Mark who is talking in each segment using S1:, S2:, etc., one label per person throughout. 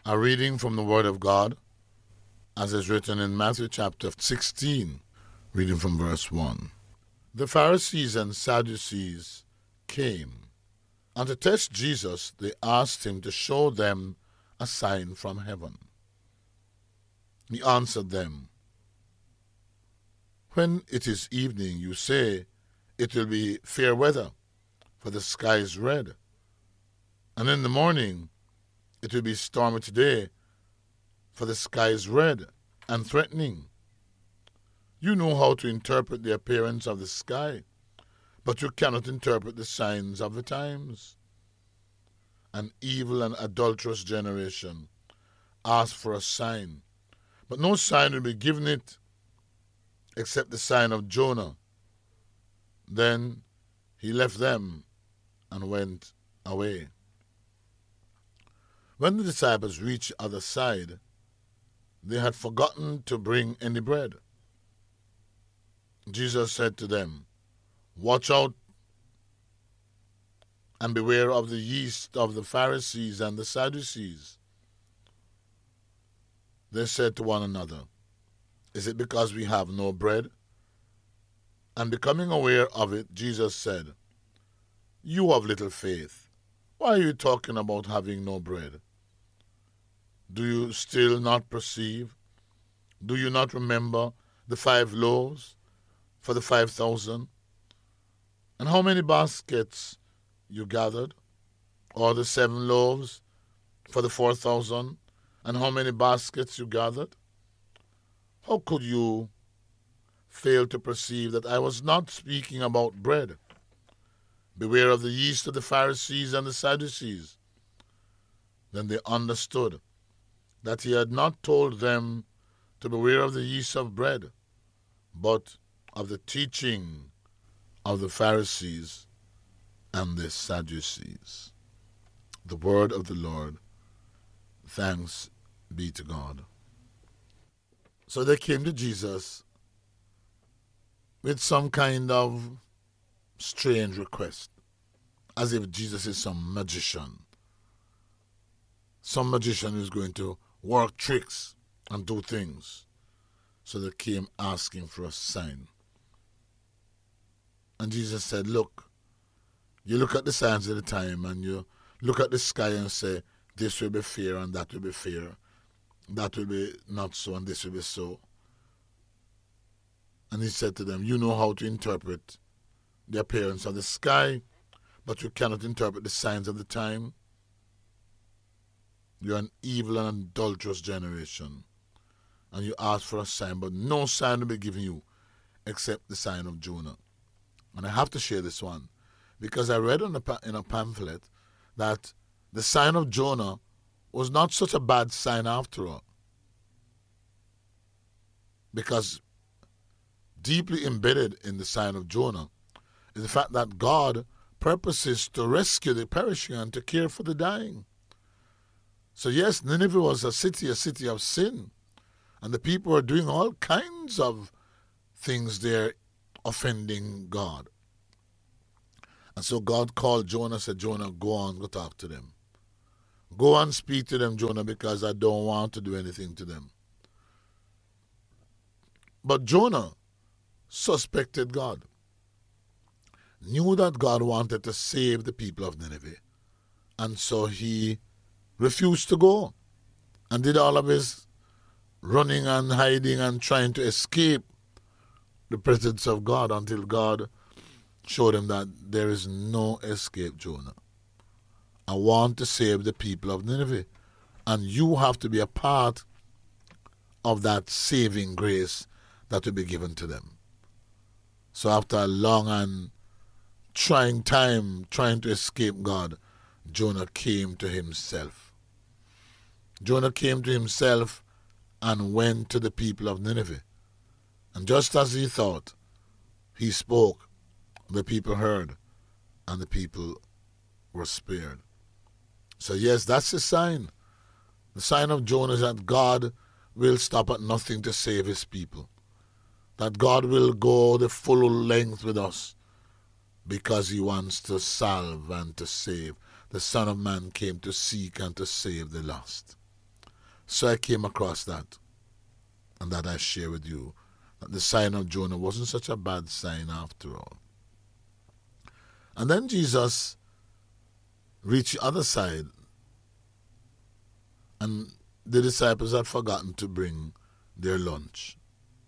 S1: A reading from the Word of God, as is written in Matthew chapter 16, reading from verse 1. The Pharisees and Sadducees came, and to test Jesus, they asked him to show them a sign from heaven. He answered them, "When it is evening, you say, it will be fair weather, for the sky is red. And in the morning, it will be stormy today, for the sky is red and threatening. You know how to interpret the appearance of the sky, but you cannot interpret the signs of the times. An evil and adulterous generation asks for a sign, but no sign will be given it except the sign of Jonah." Then he left them and went away. When the disciples reached the other side, they had forgotten to bring any bread. Jesus said to them, "Watch out and beware of the yeast of the Pharisees and the Sadducees." They said to one another, "Is it because we have no bread?" And becoming aware of it, Jesus said, "You have little faith. Why are you talking about having no bread? Do you still not perceive? Do you not remember the 5 loaves for the 5,000? And how many baskets you gathered? Or the 7 loaves for the 4,000? And how many baskets you gathered? How could you fail to perceive that I was not speaking about bread? Beware of the yeast of the Pharisees and the Sadducees." Then they understood that he had not told them to beware of the yeast of bread, but of the teaching of the Pharisees and the Sadducees. The word of the Lord. Thanks be to God. So they came to Jesus with some kind of strange request, as if Jesus is some magician. Some magician who's going to work tricks and do things. So they came asking for a sign. And Jesus said, "Look, you look at the signs of the time and you look at the sky and say, this will be fair and that will be fair. That will be not so and this will be so." And he said to them, "You know how to interpret the appearance of the sky, but you cannot interpret the signs of the time. You are an evil and adulterous generation, and you ask for a sign, but no sign will be given you except the sign of Jonah." And I have to share this one, because I read in a pamphlet that the sign of Jonah was not such a bad sign after all, because deeply embedded in the sign of Jonah is the fact that God purposes to rescue the perishing and to care for the dying. So yes, Nineveh was a city of sin, and the people were doing all kinds of things there offending God. And so God called Jonah, said, "Jonah, go on, go talk to them. Go and speak to them, Jonah, because I don't want to do anything to them." But Jonah suspected God, knew that God wanted to save the people of Nineveh, and so he refused to go and did all of his running and hiding and trying to escape the presence of God until God showed him that there is no escape, Jonah. I want to save the people of Nineveh, and you have to be a part of that saving grace that will be given to them. So after a long and trying time trying to escape God, Jonah came to himself. Jonah came to himself and went to the people of Nineveh. And just as he thought, he spoke, the people heard, and the people were spared. So yes, that's the sign. The sign of Jonah is that God will stop at nothing to save his people. That God will go the full length with us because he wants to salve and to save. The Son of Man came to seek and to save the lost. So I came across that, and that I share with you, that the sign of Jonah wasn't such a bad sign after all. And then Jesus reached the other side, and the disciples had forgotten to bring their lunch.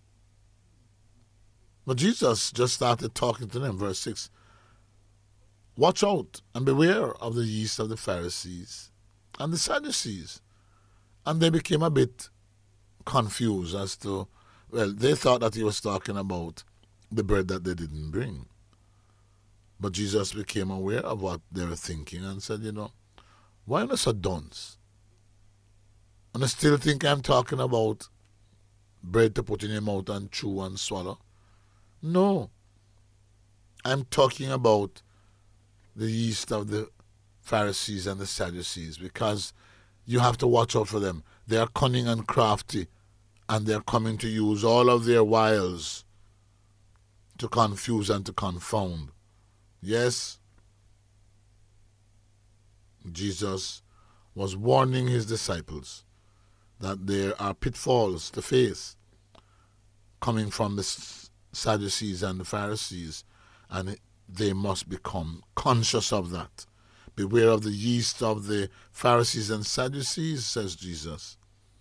S1: But Jesus just started talking to them, verse 6. Watch out and beware of the yeast of the Pharisees and the Sadducees. And they became a bit confused as to, well, they thought that he was talking about the bread that they didn't bring. But Jesus became aware of what they were thinking and said, why not so dunce? And I still think I'm talking about bread to put in your mouth and chew and swallow. No. I'm talking about the yeast of the Pharisees and the Sadducees, because you have to watch out for them. They are cunning and crafty, and they're coming to use all of their wiles to confuse and to confound. Yes, Jesus was warning his disciples that there are pitfalls to face coming from the Sadducees and the Pharisees, and they must become conscious of that. Beware of the yeast of the Pharisees and Sadducees, says Jesus.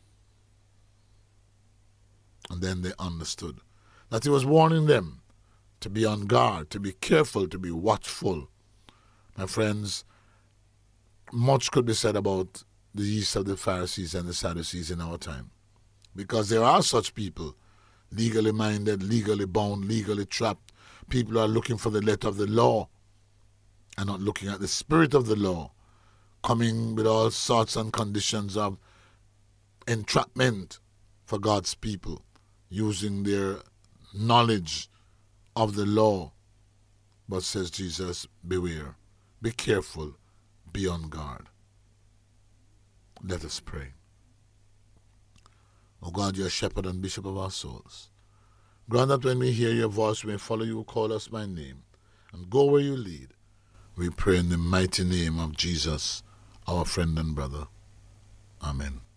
S1: And then they understood that he was warning them to be on guard, to be careful, to be watchful. My friends, much could be said about the yeast of the Pharisees and the Sadducees in our time, because there are such people, legally minded, legally bound, legally trapped. People are looking for the letter of the law and not looking at the spirit of the law, coming with all sorts and conditions of entrapment for God's people, using their knowledge of the law. But says Jesus, beware, be careful, be on guard. Let us pray. O God, you are shepherd and bishop of our souls. Grant that when we hear your voice, we may follow you, call us by name, and go where you lead. We pray in the mighty name of Jesus, our friend and brother. Amen.